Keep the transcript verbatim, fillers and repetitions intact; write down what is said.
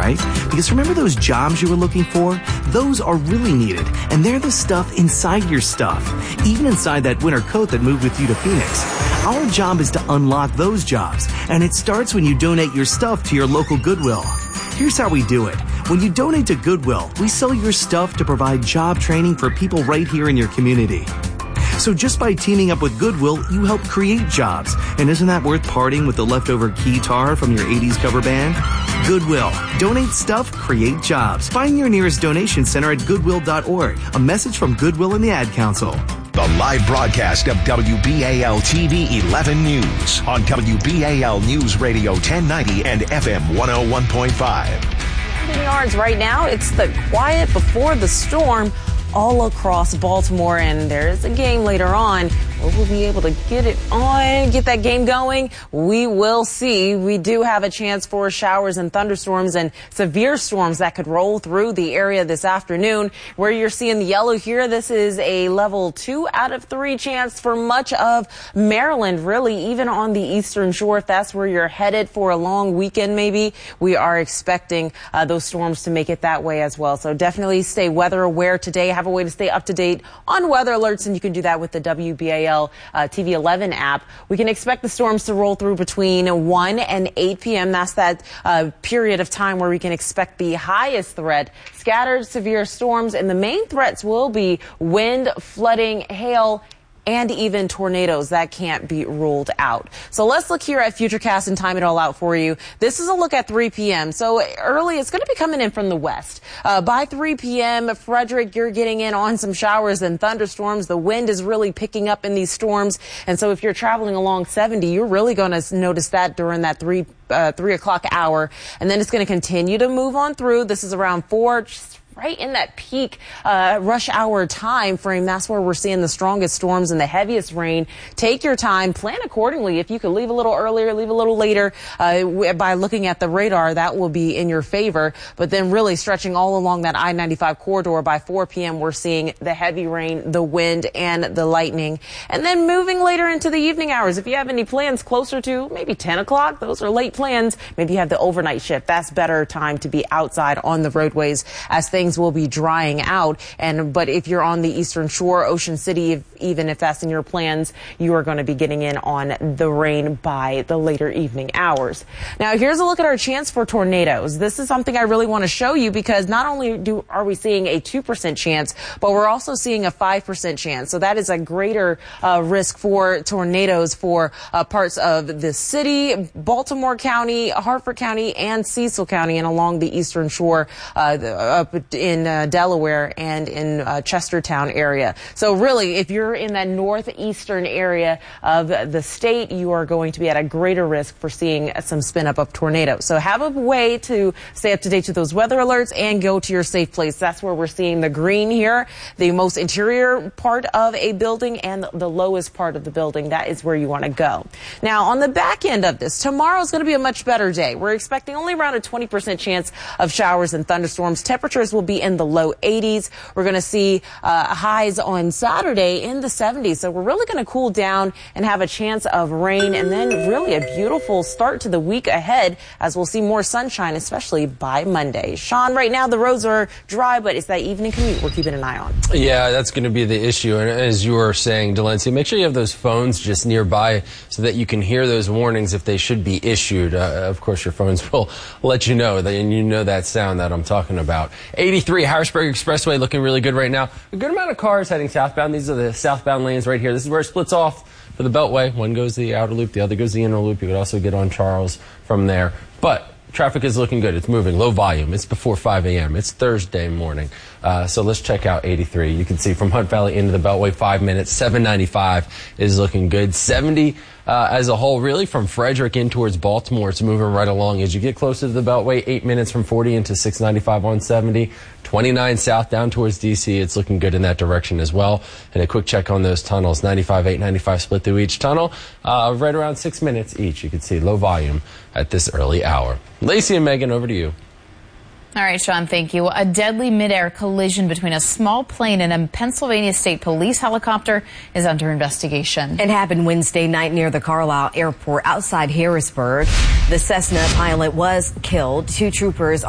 right? Because remember those jobs you were looking for? Those are really needed, and they're the stuff inside your stuff, even inside that winter coat that moved with you to Phoenix. Our job is to unlock those jobs, and it starts when you donate your stuff to your local Goodwill. Here's how we do it. When you donate to Goodwill, we sell your stuff to provide job training for people right here in your community. So just by teaming up with Goodwill, you help create jobs. And isn't that worth parting with the leftover keytar from your eighties cover band? Goodwill. Donate stuff, create jobs. Find your nearest donation center at goodwill dot org. A message from Goodwill and the Ad Council. The live broadcast of W B A L T V eleven News on W B A L News Radio ten ninety and F M one oh one point five. Yards right now, it's the quiet before the storm all across Baltimore, and there is a game later on. Will we be able to get it on, get that game going? We will see. We do have a chance for showers and thunderstorms and severe storms that could roll through the area this afternoon. Where you're seeing the yellow here, this is a level two out of three chance for much of Maryland, really, even on the eastern shore. If that's where you're headed for a long weekend, maybe, we are expecting uh, those storms to make it that way as well. So definitely stay weather aware today. Have a way to stay up to date on weather alerts, and you can do that with the W B A L uh, T V eleven app. We can expect the storms to roll through between one and eight p.m. That's that uh, period of time where we can expect the highest threat. Scattered severe storms, and the main threats will be wind, flooding, hail, and even tornadoes. That can't be ruled out. So let's look here at Futurecast and time it all out for you. This is a look at three p.m. So early, it's going to be coming in from the west. Uh, by three p.m., Frederick, you're getting in on some showers and thunderstorms. The wind is really picking up in these storms. And so if you're traveling along seventy, you're really going to notice that during that three uh, three o'clock hour. And then it's going to continue to move on through. This is around four, just right in that peak uh, rush hour time frame. That's where we're seeing the strongest storms and the heaviest rain. Take your time, plan accordingly. If you could leave a little earlier, leave a little later, uh, by looking at the radar, that will be in your favor. But then really stretching all along that I ninety-five corridor, by four p.m. we're seeing the heavy rain, the wind, and the lightning. And then moving later into the evening hours, if you have any plans closer to maybe ten o'clock, those are late plans. Maybe you have the overnight shift. That's better time to be outside on the roadways as things will be drying out. And but if you're on the eastern shore, Ocean City, if, even if that's in your plans, you are going to be getting in on the rain by the later evening hours. Now, here's a look at our chance for tornadoes. This is something I really want to show you, because not only do are we seeing a two percent chance, but we're also seeing a five percent chance. So that is a greater uh, risk for tornadoes for uh, parts of the city, Baltimore County, Hartford County, and Cecil County, and along the eastern shore uh, up in uh, Delaware and in uh, Chestertown area. So really, if you're in that northeastern area of the state, you are going to be at a greater risk for seeing some spin up of tornadoes. So have a way to stay up to date to those weather alerts and go to your safe place. That's where we're seeing the green here, the most interior part of a building and the lowest part of the building. That is where you want to go. Now, on the back end of this, tomorrow is going to be a much better day. We're expecting only around a twenty percent chance of showers and thunderstorms. Temperatures will be in the low eighties. We're going to see uh, highs on Saturday in the seventies. So we're really going to cool down and have a chance of rain, and then really a beautiful start to the week ahead, as we'll see more sunshine, especially by Monday. Sean, right now the roads are dry, but it's that evening commute we're keeping an eye on. Yeah, that's going to be the issue. And as you were saying, Delancey, make sure you have those phones just nearby so that you can hear those warnings if they should be issued. Uh, of course, your phones will let you know, that, and you know that sound that I'm talking about. eighty-three Harrisburg Expressway looking really good right now. A good amount of cars heading southbound. These are the southbound lanes right here. This is where it splits off for the Beltway. One goes the outer loop, the other goes the inner loop. You could also get on Charles from there. But traffic is looking good. It's moving. Low volume. It's before five a.m. It's Thursday morning. Uh, so let's check out eighty-three. You can see from Hunt Valley into the Beltway, five minutes. seven ninety-five is looking good. seventy uh, as a whole, really from Frederick in towards Baltimore, it's moving right along. As you get closer to the Beltway, eight minutes from forty into six ninety-five on seventy. twenty-nine south down towards D C. It's looking good in that direction as well. And a quick check on those tunnels. ninety-five, eight ninety-five split through each tunnel. Uh, right around six minutes each. You can see low volume at this early hour. Lacey and Megan, over to you. All right, Sean, thank you. A deadly midair collision between a small plane and a Pennsylvania State Police helicopter is under investigation. It happened Wednesday night near the Carlisle Airport outside Harrisburg. The Cessna pilot was killed. Two troopers